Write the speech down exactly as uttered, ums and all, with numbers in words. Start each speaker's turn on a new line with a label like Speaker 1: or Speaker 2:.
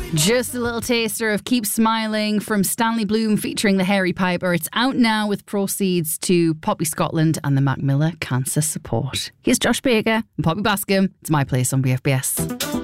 Speaker 1: Just a little taster of Keep Smiling from Stanley Bloom featuring the Hairy Piper. It's out now with proceeds to Poppy Scotland and the Mac Miller Cancer Support. Here's Josh Baker and Poppy Bascom. It's My Place on B F B S.